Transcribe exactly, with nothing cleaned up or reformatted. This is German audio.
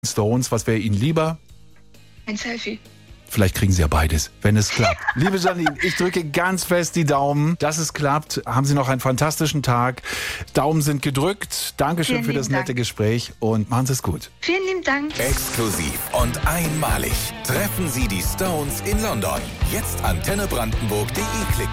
Stones. Was wäre Ihnen lieber? Ein Selfie. Vielleicht kriegen Sie ja beides, wenn es klappt. Liebe Janine, ich drücke ganz fest die Daumen, dass es klappt. Haben Sie noch einen fantastischen Tag. Daumen sind gedrückt. Dankeschön Vielen für das lieben nette Dank. Gespräch und machen Sie es gut. Vielen lieben Dank. Exklusiv und einmalig treffen Sie die Stones in London. Jetzt antenne brandenburg punkt de klicken.